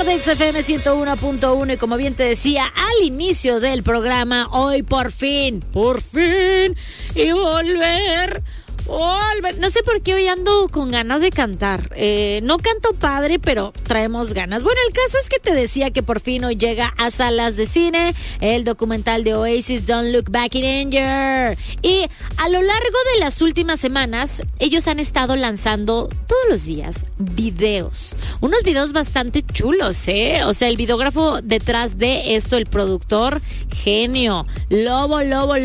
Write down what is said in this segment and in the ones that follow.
de XFM 101.1 y como bien te decía al inicio del programa, hoy por fin, y volver. No sé por qué hoy ando con ganas de cantar. No canto padre, pero traemos ganas. Bueno, el caso es que te decía que por fin hoy llega a salas de cine el documental de Oasis, Don't Look Back in Anger. Y a lo largo de las últimas semanas, ellos han estado lanzando todos los días videos. Unos videos bastante chulos, ¿eh? O sea, el videógrafo detrás de esto, el productor, genio. Lobo,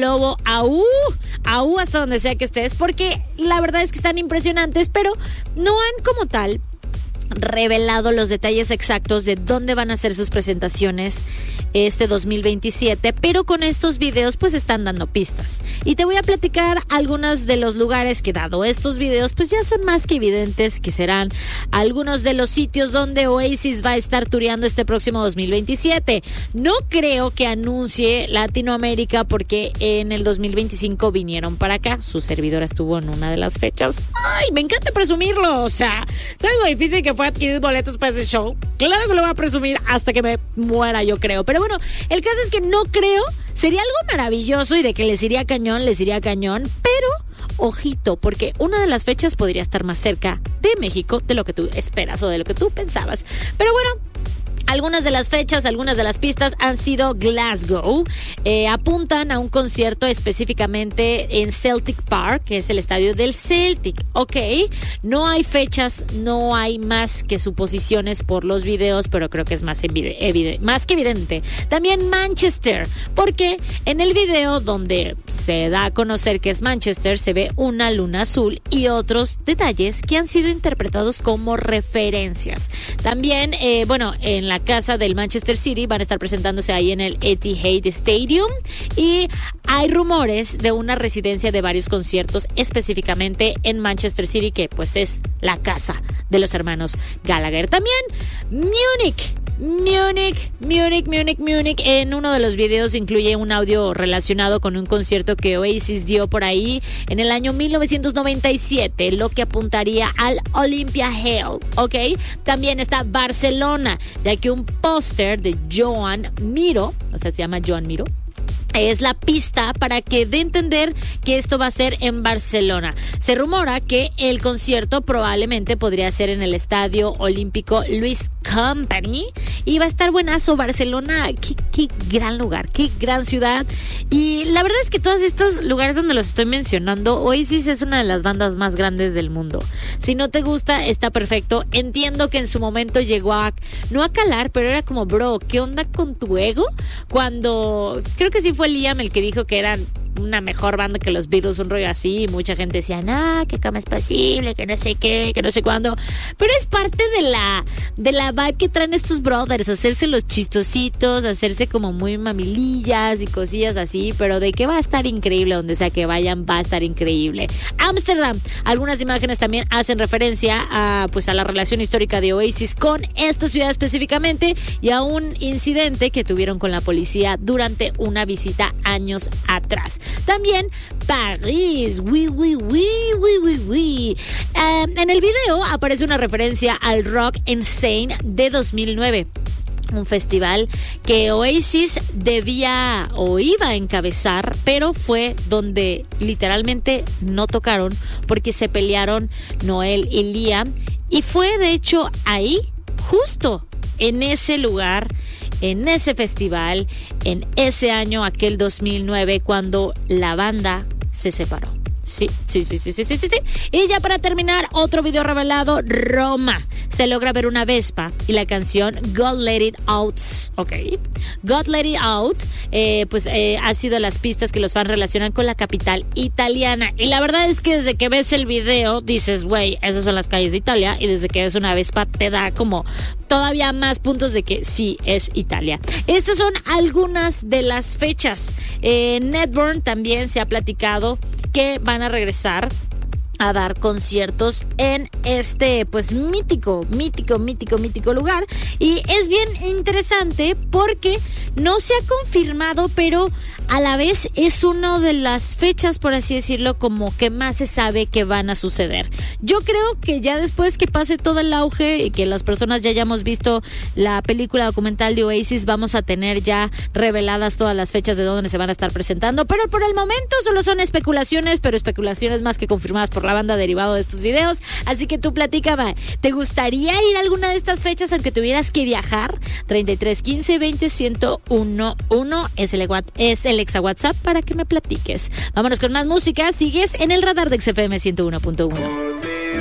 aú hasta donde sea que estés, porque la verdad es que están impresionantes, pero no han como tal revelado los detalles exactos de dónde van a hacer sus presentaciones este 2027, pero con estos videos pues están dando pistas. Y te voy a platicar algunos de los lugares que, dado estos videos, pues ya son más que evidentes que serán algunos de los sitios donde Oasis va a estar tureando este próximo 2027. No creo que anuncie Latinoamérica porque en el 2025 vinieron para acá. Su servidora estuvo en una de las fechas. ¡Ay, me encanta presumirlo! O sea, ¿sabes lo difícil que fue adquirir boletos para ese show? Claro que lo voy a presumir hasta que me muera, yo creo. Pero bueno, el caso es que no creo. Sería algo maravilloso y de que les iría cañón, pero ojito, porque una de las fechas podría estar más cerca de México de lo que tú esperas o de lo que tú pensabas. Pero bueno, algunas de las fechas, algunas de las pistas han sido Glasgow. Apuntan a un concierto específicamente en Celtic Park, que es el estadio del Celtic. Ok, no hay fechas, no hay más que suposiciones por los videos, pero creo que es más que evidente. También Manchester, porque en el video donde se da a conocer que es Manchester, se ve una luna azul y otros detalles que han sido interpretados como referencias. También, en la casa del Manchester City van a estar presentándose ahí en el Etihad Stadium y hay rumores de una residencia de varios conciertos específicamente en Manchester City, que pues es la casa de los hermanos Gallagher. También Múnich. En uno de los videos incluye un audio relacionado con un concierto que Oasis dio por ahí en el año 1997, lo que apuntaría al Olympia Hall, ¿ok? También está Barcelona, ya que un póster de Joan Miró, o sea, se llama Joan Miró, es la pista para que dé a entender que esto va a ser en Barcelona. Se rumora que el concierto probablemente podría ser en el Estadio Olímpico Louis Company y va a estar buenazo. Barcelona, qué gran lugar, qué gran ciudad. Y la verdad es que todos estos lugares donde los estoy mencionando, Oasis es una de las bandas más grandes del mundo. Si no te gusta, está perfecto. Entiendo que en su momento llegó no a calar, pero era como, bro, ¿qué onda con tu ego? Cuando, creo que sí fue Liam el que dijo que eran una mejor banda que los Beatles, un rollo así, y mucha gente decía, que cómo es posible, que no sé qué, que no sé cuándo, pero es parte de la vibe que traen estos brothers, hacerse los chistositos, hacerse como muy mamilillas y cosillas así, pero de que va a estar increíble donde sea que vayan, va a estar increíble. Ámsterdam, algunas imágenes también hacen referencia a la relación histórica de Oasis con esta ciudad específicamente y a un incidente que tuvieron con la policía durante una visita años atrás. También París, en el video aparece una referencia al Rock Insane de 2009. Un festival que Oasis debía o iba a encabezar, pero fue donde literalmente no tocaron porque se pelearon Noel y Liam. Y fue de hecho ahí, justo en ese lugar, en ese festival, en ese año, aquel 2009, cuando la banda se separó. Sí. Y ya para terminar, otro video revelado, Roma. Se logra ver una Vespa y la canción God Let It Out, ok. God Let It Out, ha sido las pistas que los fans relacionan con la capital italiana. Y la verdad es que desde que ves el video, dices, güey, esas son las calles de Italia. Y desde que ves una Vespa, te da como todavía más puntos de que sí es Italia. Estas son algunas de las fechas. Netburn también se ha platicado que van a regresar a dar conciertos en este mítico lugar, y es bien interesante porque no se ha confirmado, pero a la vez es una de las fechas, por así decirlo, como que más se sabe que van a suceder. Yo creo que ya después que pase todo el auge y que las personas ya hayamos visto la película documental de Oasis, vamos a tener ya reveladas todas las fechas de dónde se van a estar presentando, pero por el momento solo son especulaciones, pero especulaciones más que confirmadas por la banda derivado de estos videos. Así que tú platícame, ¿te gustaría ir a alguna de estas fechas aunque tuvieras que viajar? 33 15 20 101 1 es el exa WhatsApp para que me platiques. Vámonos con más música. Sigues en el radar de XFM 101.1.